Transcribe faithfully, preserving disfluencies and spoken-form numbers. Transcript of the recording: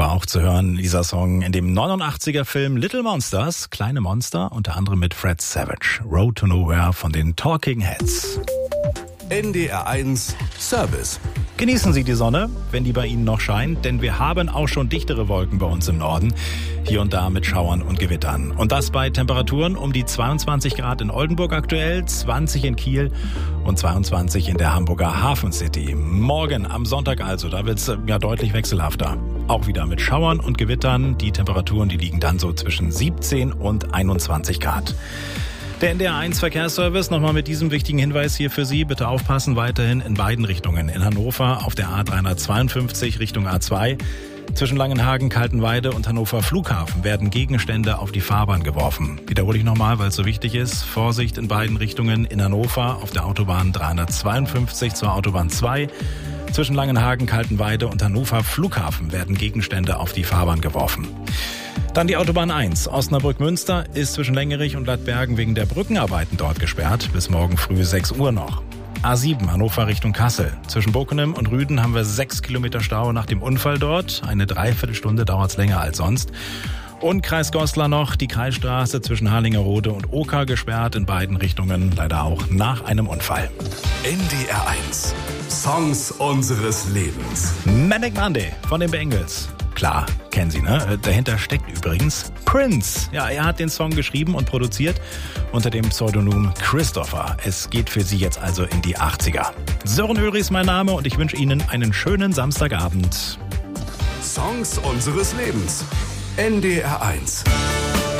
War auch zu hören, dieser Song in dem neunundachtziger Film Little Monsters, kleine Monster, unter anderem mit Fred Savage. Road to Nowhere von den Talking Heads. N D R eins Service. Genießen Sie die Sonne, wenn die bei Ihnen noch scheint, denn wir haben auch schon dichtere Wolken bei uns im Norden. Hier und da mit Schauern und Gewittern. Und das bei Temperaturen um die zweiundzwanzig Grad in Oldenburg aktuell, zwanzig in Kiel und zweiundzwanzig in der Hamburger Hafen City. Morgen am Sonntag also, da wird es ja deutlich wechselhafter. Auch wieder mit Schauern und Gewittern. Die Temperaturen, die liegen dann so zwischen siebzehn und einundzwanzig Grad. Der N D R eins Verkehrsservice, nochmal mit diesem wichtigen Hinweis hier für Sie. Bitte aufpassen, weiterhin in beiden Richtungen. In Hannover auf der A dreihundertzweiundfünfzig Richtung A zwei. Zwischen Langenhagen, Kaltenweide und Hannover Flughafen werden Gegenstände auf die Fahrbahn geworfen. Wiederhole ich nochmal, weil es so wichtig ist. Vorsicht in beiden Richtungen. In Hannover auf der Autobahn dreihundertzweiundfünfzig zur Autobahn zwei. Zwischen Langenhagen, Kaltenweide und Hannover Flughafen werden Gegenstände auf die Fahrbahn geworfen. Dann die Autobahn eins. Osnabrück-Münster ist zwischen Längerich und Ladbergen wegen der Brückenarbeiten dort gesperrt. Bis morgen früh sechs Uhr noch. A sieben Hannover Richtung Kassel. Zwischen Bockenem und Rüden haben wir sechs Kilometer Stau nach dem Unfall dort. Eine Dreiviertelstunde dauert es länger als sonst. Und Kreis Goslar noch, die Kreisstraße zwischen Harlingerode und Oker gesperrt in beiden Richtungen, leider auch nach einem Unfall. N D R eins Songs unseres Lebens. Manic Monday von den Bengals. Klar, kennen Sie, ne? Dahinter steckt übrigens Prince. Ja, er hat den Song geschrieben und produziert unter dem Pseudonym Christopher. Es geht für Sie jetzt also in die achtziger. Sören Öri ist mein Name und ich wünsche Ihnen einen schönen Samstagabend. Songs unseres Lebens. N D R eins.